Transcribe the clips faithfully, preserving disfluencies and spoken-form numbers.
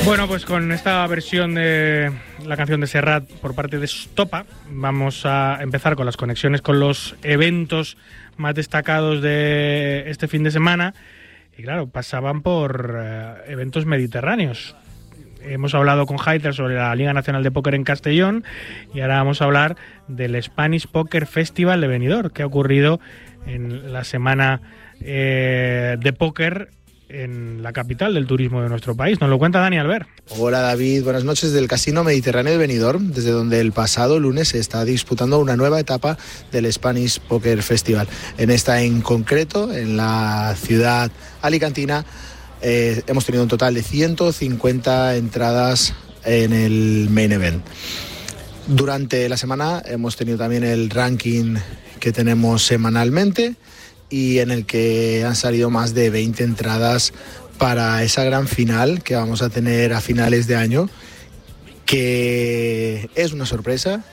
Bueno, pues con esta versión de la canción de Serrat por parte de Estopa, vamos a empezar con las conexiones con los eventos más destacados de este fin de semana. Y claro, pasaban por eh, eventos mediterráneos. Hemos hablado con Haiter sobre la Liga Nacional de Póquer en Castellón y ahora vamos a hablar del Spanish Poker Festival de Benidorm, que ha ocurrido en la semana eh, de póker en la capital del turismo de nuestro país. Nos lo cuenta Dani Albert. Hola David, buenas noches del Casino Mediterráneo de Benidorm, desde donde el pasado lunes se está disputando una nueva etapa del Spanish Poker Festival. En esta en concreto, en la ciudad alicantina, eh, hemos tenido un total de ciento cincuenta entradas en el main event. Durante la semana hemos tenido también el ranking que tenemos semanalmente y en el que han salido más de veinte entradas para esa gran final que vamos a tener a finales de año, que es una sorpresa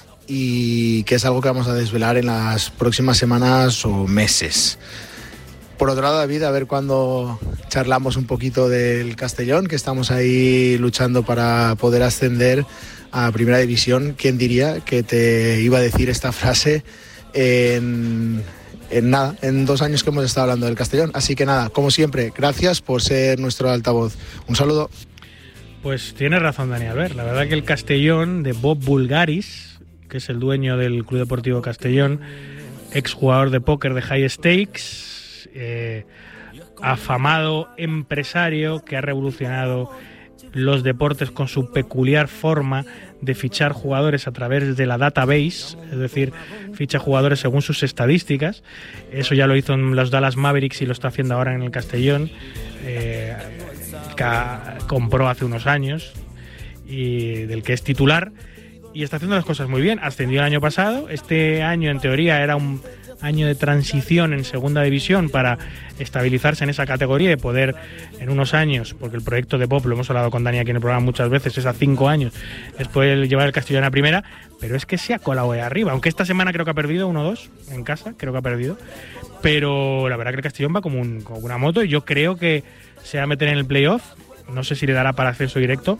y que es algo que vamos a desvelar en las próximas semanas o meses. Por otro lado, David, a ver cuando charlamos un poquito del Castellón, que estamos ahí luchando para poder ascender a Primera División. ¿Quién diría que te iba a decir esta frase en... En nada, en dos años que hemos estado hablando del Castellón? Así que nada, como siempre, gracias por ser nuestro altavoz. Un saludo. Pues tienes razón, Dani Albert. La verdad que el Castellón de Bob Bulgaris, que es el dueño del Club Deportivo Castellón, exjugador de póker de high stakes, eh, afamado empresario que ha revolucionado los deportes con su peculiar forma de fichar jugadores a través de la database, es decir, ficha jugadores según sus estadísticas. Eso ya lo hizo en los Dallas Mavericks y lo está haciendo ahora en el Castellón, eh, que compró hace unos años y del que es titular, y está haciendo las cosas muy bien. Ascendió el año pasado. Este año, en teoría, era un año de transición en segunda división para estabilizarse en esa categoría y poder en unos años, porque el proyecto de Bob, lo hemos hablado con Dani aquí en el programa muchas veces, es a cinco años después llevar el Castellón a primera, pero es que se ha colado ahí arriba, aunque esta semana creo que ha perdido uno dos en casa, creo que ha perdido, pero la verdad que el Castellón va como, un, como una moto y yo creo que se va a meter en el playoff, no sé si le dará para acceso directo.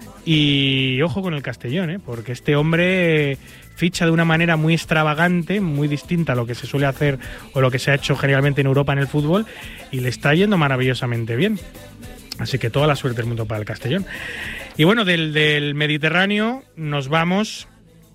Y ojo con el Castellón, ¿eh? Porque este hombre ficha de una manera muy extravagante, muy distinta a lo que se suele hacer o lo que se ha hecho generalmente en Europa en el fútbol, y le está yendo maravillosamente bien. Así que toda la suerte del mundo para el Castellón. Y bueno, del, del Mediterráneo nos vamos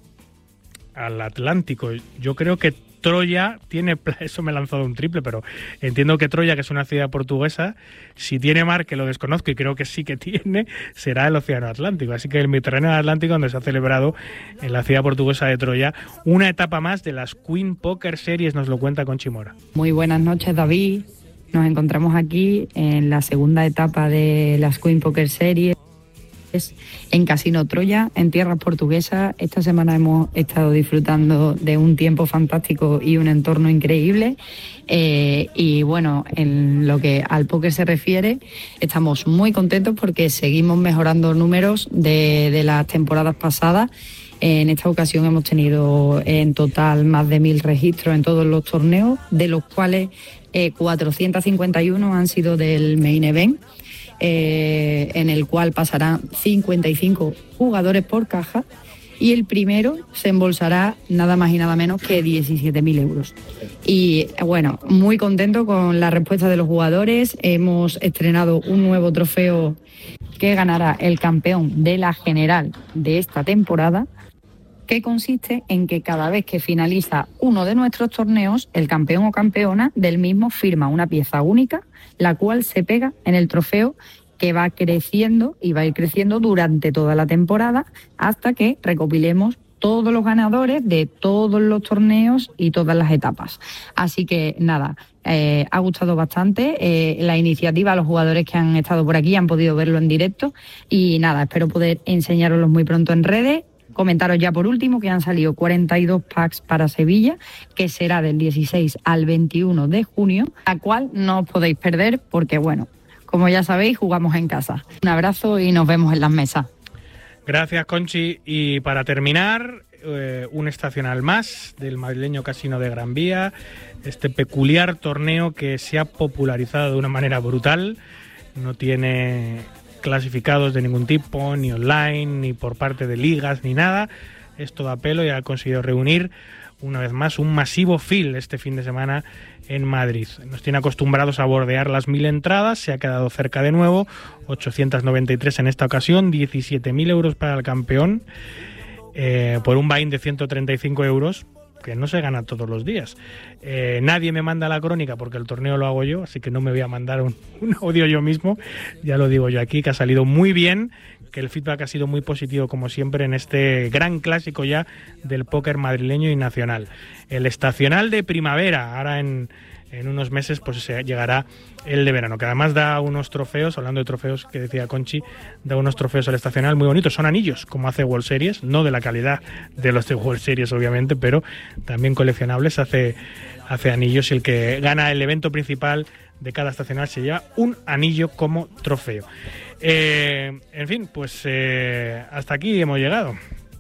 al Atlántico. Yo creo que Troya tiene, eso me he lanzado un triple, pero entiendo que Troya, que es una ciudad portuguesa, si tiene mar, que lo desconozco y creo que sí que tiene, será el Océano Atlántico. Así que el Mediterráneo Atlántico, donde se ha celebrado en la ciudad portuguesa de Troya una etapa más de las Queen Poker Series, nos lo cuenta Conchi Mora. Muy buenas noches, David. Nos encontramos aquí en la segunda etapa de las Queen Poker Series en Casino Troya, en tierras portuguesas. Esta semana hemos estado disfrutando de un tiempo fantástico y un entorno increíble. Eh, y bueno, en lo que al póker se refiere, estamos muy contentos porque seguimos mejorando números de, de las temporadas pasadas. En esta ocasión hemos tenido en total más de mil registros en todos los torneos, de los cuales eh, cuatrocientos cincuenta y uno han sido del main event. Eh, en el cual pasarán cincuenta y cinco jugadores por caja y el primero se embolsará nada más y nada menos que diecisiete mil euros. Y bueno, muy contento con la respuesta de los jugadores. Hemos estrenado un nuevo trofeo que ganará el campeón de la general de esta temporada, que consiste en que cada vez que finaliza uno de nuestros torneos, el campeón o campeona del mismo firma una pieza única, la cual se pega en el trofeo, que va creciendo y va a ir creciendo durante toda la temporada hasta que recopilemos todos los ganadores de todos los torneos y todas las etapas. Así que nada, eh, ha gustado bastante eh, la iniciativa. Los jugadores que han estado por aquí han podido verlo en directo y nada, espero poder enseñaroslos muy pronto en redes. Comentaros ya por último que han salido cuarenta y dos packs para Sevilla, que será del dieciséis al veintiuno de junio, la cual no os podéis perder porque, bueno, como ya sabéis, jugamos en casa. Un abrazo y nos vemos en las mesas. Gracias, Conchi. Y para terminar, eh, un estacional más del madrileño Casino de Gran Vía, este peculiar torneo que se ha popularizado de una manera brutal. No tiene clasificados de ningún tipo, ni online, ni por parte de ligas, ni nada. Es todo a pelo y ha conseguido reunir una vez más un masivo fill este fin de semana en Madrid. Nos tiene acostumbrados a bordear las mil entradas, se ha quedado cerca de nuevo, ochocientos noventa y tres en esta ocasión, diecisiete mil euros para el campeón, eh, por un buy-in de ciento treinta y cinco euros, que no se gana todos los días. Eh, nadie me manda la crónica porque el torneo lo hago yo, así que no me voy a mandar un, un audio yo mismo, ya lo digo yo aquí, que ha salido muy bien, que el feedback ha sido muy positivo como siempre en este gran clásico ya del póker madrileño y nacional. El estacional de primavera, ahora en, en unos meses pues llegará el de verano, que además da unos trofeos, hablando de trofeos que decía Conchi, da unos trofeos al estacional muy bonitos, son anillos, como hace World Series, no de la calidad de los de World Series obviamente, pero también coleccionables, hace, hace anillos, y el que gana el evento principal de cada estacional se lleva un anillo como trofeo. Eh, en fin, pues eh, hasta aquí hemos llegado.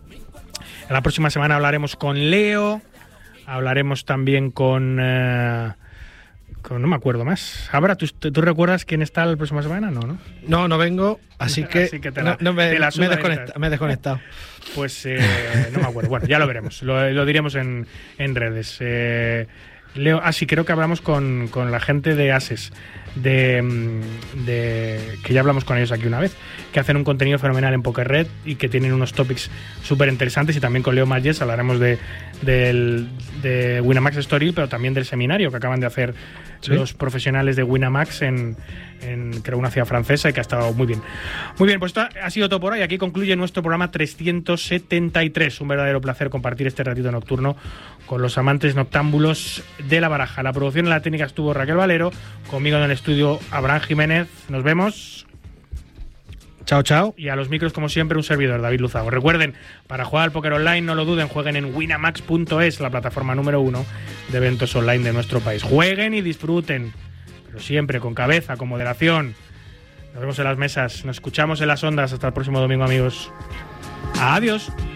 La próxima semana hablaremos con Leo, hablaremos también con... Eh, con no me acuerdo más. Ahora, ¿tú, ¿tú recuerdas quién está la próxima semana? No, ¿no? No, no vengo, así que, así que te la, no, no me, te la me, he desconecta, me he desconectado. Pues eh, no me acuerdo. Bueno, ya lo veremos, lo, lo diremos en, en redes. Eh, Leo, ah, sí, creo que hablamos con, con la gente de Ases, de, de que ya hablamos con ellos aquí una vez, que hacen un contenido fenomenal en Poker Red y que tienen unos topics súper interesantes, y también con Leo Magés hablaremos de, del, de Winamax Story, pero también del seminario que acaban de hacer ¿sí? los profesionales de Winamax en, en creo una ciudad francesa, y que ha estado muy bien. Muy bien, pues esto ha sido todo por hoy. Aquí concluye nuestro programa trescientos setenta y tres. Un verdadero placer compartir este ratito nocturno con los amantes noctámbulos de la baraja. La producción en la técnica estuvo Raquel Valero, conmigo en el estudio Abraham Jiménez. Nos vemos. Chao, chao. Y a los micros, como siempre, un servidor, David Luzago. Recuerden, para jugar al póker online, no lo duden, jueguen en winamax punto es, la plataforma número uno de eventos online de nuestro país. Jueguen y disfruten, pero siempre con cabeza, con moderación. Nos vemos en las mesas, nos escuchamos en las ondas. Hasta el próximo domingo, amigos. Adiós.